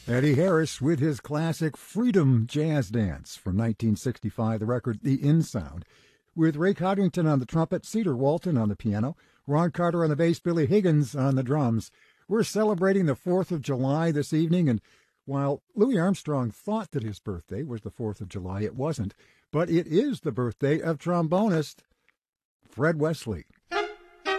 Eddie Harris with his classic Freedom Jazz Dance from 1965, the record The In Sound, with Ray Codrington on the trumpet, Cedar Walton on the piano, Ron Carter on the bass, Billy Higgins on the drums. We're celebrating the 4th of July this evening, and while Louis Armstrong thought that his birthday was the 4th of July, it wasn't, but it is the birthday of trombonist Fred Wesley.